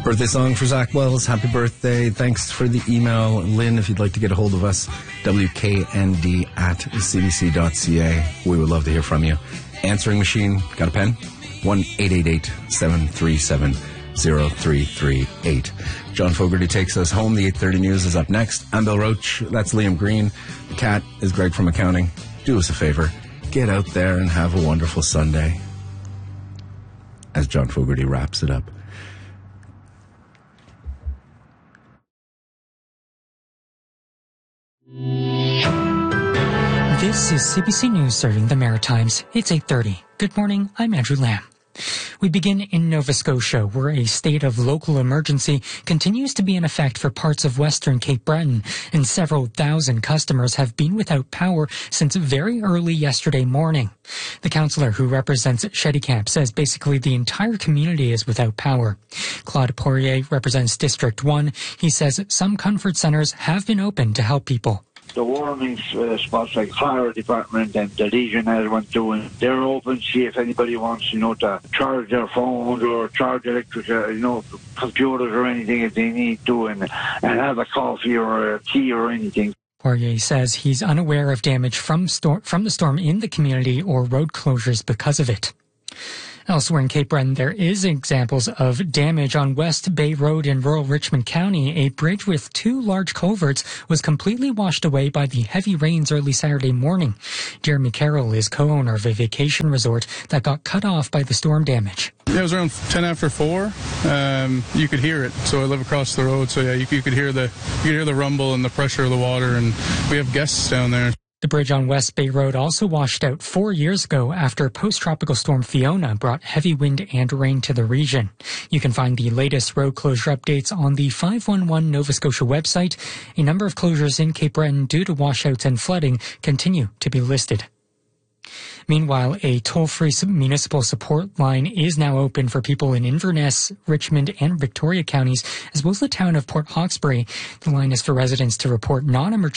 Birthday song for Zach Wells. Happy birthday. Thanks for the email. Lynn, if you'd like to get a hold of us, wknd@cbc.ca. We would love to hear from you. Answering machine, got a pen? 1-888-737-0338. John Fogerty takes us home. The 8:30 news is up next. I'm Bill Roach. That's Liam Green. The cat is Greg from accounting. Do us a favor. Get out there and have a wonderful Sunday. As John Fogerty wraps it up. This is CBC News serving the Maritimes. It's 8:30. Good morning, I'm Andrew Lamb. We begin in Nova Scotia, where a state of local emergency continues to be in effect for parts of Western Cape Breton, and several thousand customers have been without power since very early yesterday morning. The councillor who represents Sheddycamp says basically the entire community is without power. Claude Poirier represents District 1. He says some comfort centres have been open to help people. The warming spots like fire department and the Legion has one doing. They're open to see if anybody wants, to charge their phones or charge electric, computers or anything if they need to, and have a coffee or a tea or anything. Poirier says he's unaware of damage from the storm in the community or road closures because of it. Elsewhere in Cape Breton, there is examples of damage on West Bay Road in rural Richmond County. A bridge with 2 large culverts was completely washed away by the heavy rains early Saturday morning. Jeremy Carroll is co-owner of a vacation resort that got cut off by the storm damage. Yeah, it was around 10 after 4. You could hear it. So I live across the road. So yeah, you could hear the rumble and the pressure of the water, and we have guests down there. The bridge on West Bay Road also washed out 4 years ago after post-tropical storm Fiona brought heavy wind and rain to the region. You can find the latest road closure updates on the 511 Nova Scotia website. A number of closures in Cape Breton due to washouts and flooding continue to be listed. Meanwhile, a toll-free municipal support line is now open for people in Inverness, Richmond, and Victoria counties, as well as the town of Port Hawkesbury. The line is for residents to report non-emergency